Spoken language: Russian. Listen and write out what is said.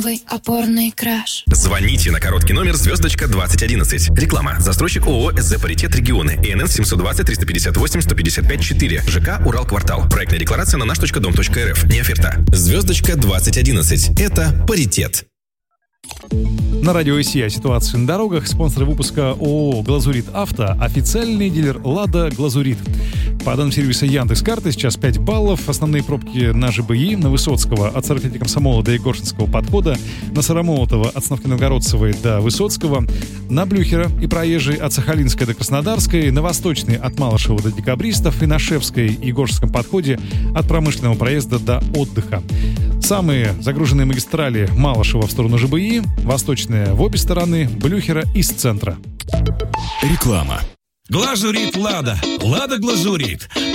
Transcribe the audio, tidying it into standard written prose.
Опорный краш. Звоните на короткий номер звездочка 2011. Реклама. Застройщик ООО СЗ «Паритет Регионы». ИНН 720-358-155-4. ЖК «Урал-Квартал». Проектная декларация на наш.дом.рф. Не оферта. Звездочка 2011. Это «Паритет». На радио ИСИ о ситуации на дорогах. Спонсор выпуска ООО «Глазурит Авто». Официальный дилер «Лада Глазурит». По данным сервиса Яндекс.Карты, сейчас 5 баллов. Основные пробки на ЖБИ, на Высоцкого от 45 Комсомола до Егоршинского подхода, на Сарамолотова от Сновки Новгородцевой до Высоцкого, на Блюхера и Проезжей от Сахалинской до Краснодарской, на Восточной от Малышева до Декабристов и на Шевской и Егоршинском подходе от Промышленного проезда до Отдыха. Самые загруженные магистрали: Малышева в сторону ЖБИ, Восточная в обе стороны, Блюхера из центра. Реклама. Глазурит Лада. Лада Глазурит.